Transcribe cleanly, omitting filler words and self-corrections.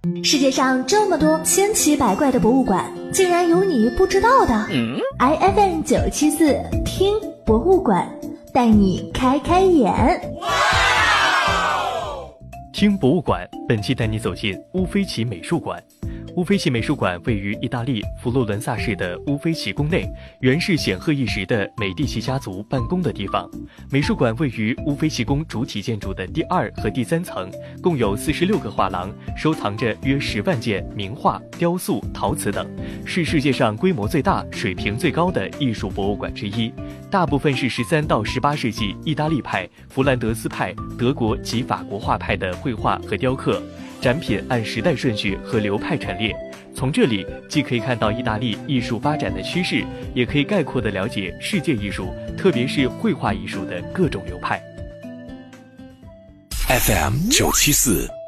世界上这么多千奇百怪的博物馆，竟然有你不知道的。IFM 974听博物馆，带你开开眼。 听博物馆，本期带你走进乌菲齐美术馆。乌菲齐美术馆位于意大利佛罗伦萨市的乌菲齐宫内，原是显赫一时的美第奇家族办公的地方。美术馆位于乌菲齐宫主体建筑的第2和第3层，共有46个画廊，收藏着约10万件名画、雕塑、陶瓷等，是世界上规模最大、水平最高的艺术博物馆之一。大部分是13到18世纪意大利派、弗兰德斯派、德国及法国画派的绘画和雕刻。展品按时代顺序和流派陈列，从这里既可以看到意大利艺术发展的趋势，也可以概括地了解世界艺术，特别是绘画艺术的各种流派。 FM 974